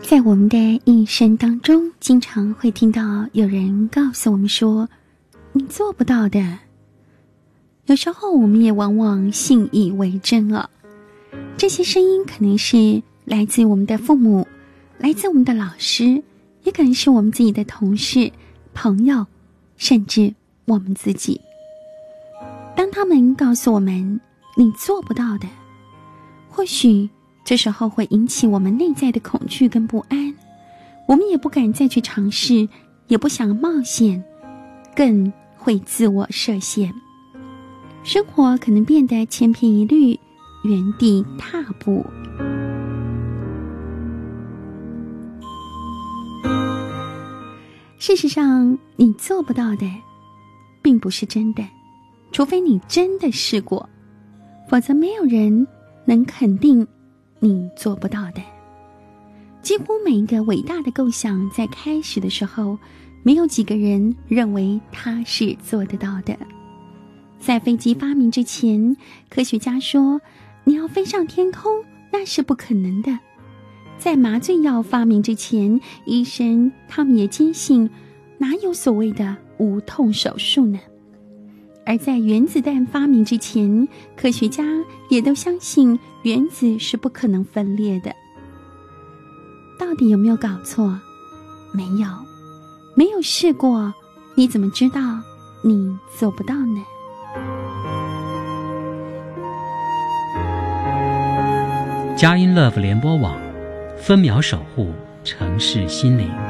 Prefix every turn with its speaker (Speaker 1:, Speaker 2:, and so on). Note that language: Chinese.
Speaker 1: 在我们的一生当中，经常会听到有人告诉我们说，你做不到的。有时候我们也往往信以为真了。这些声音可能是来自我们的父母，来自我们的老师，也可能是我们自己的同事、朋友，甚至我们自己。当他们告诉我们你做不到的，或许这时候会引起我们内在的恐惧跟不安，我们也不敢再去尝试，也不想冒险，更会自我设限。生活可能变得千篇一律，原地踏步。事实上，你做不到的并不是真的，除非你真的试过，否则没有人能肯定你做不到的。几乎每一个伟大的构想在开始的时候，没有几个人认为它是做得到的。在飞机发明之前，科学家说你要飞上天空，那是不可能的。在麻醉药发明之前，医生他们也坚信哪有所谓的无痛手术呢？而在原子弹发明之前，科学家也都相信原子是不可能分裂的。到底有没有搞错？没有，没有试过，你怎么知道你做不到呢？
Speaker 2: 佳音 Love 联播网，分秒守护城市心灵。